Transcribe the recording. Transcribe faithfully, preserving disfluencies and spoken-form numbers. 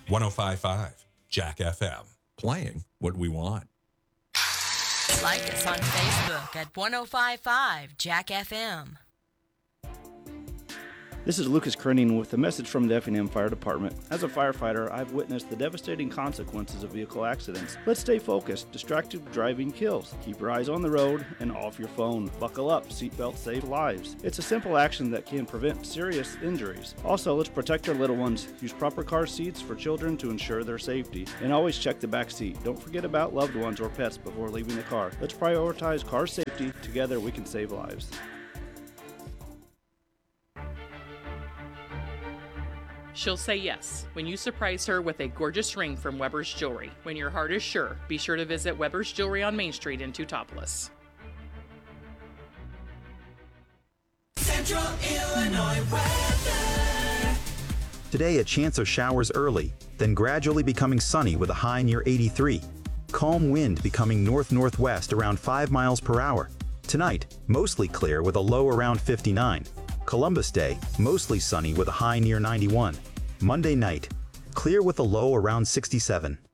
one oh five point five Jack F M. Playing what we want. Like us on Facebook at one oh five point five Jack F M. This is Lucas Krenning with a message from the Effingham Fire Department. As a firefighter, I've witnessed the devastating consequences of vehicle accidents. Let's stay focused. Distracted driving kills. Keep your eyes on the road and off your phone. Buckle up. Seatbelts save lives. It's a simple action that can prevent serious injuries. Also, let's protect our little ones. Use proper car seats for children to ensure their safety. And always check the back seat. Don't forget about loved ones or pets before leaving the car. Let's prioritize car safety. Together, we can save lives. She'll say yes when you surprise her with a gorgeous ring from Weber's Jewelry. When your heart is sure, be sure to visit Weber's Jewelry on Main Street in Teutopolis. Central Illinois weather. Today, a chance of showers early, then gradually becoming sunny with a high near eighty-three. Calm wind becoming north-northwest around five miles per hour. Tonight, mostly clear with a low around fifty-nine. Columbus Day, mostly sunny with a high near ninety-one. Monday night, clear with a low around sixty-seven.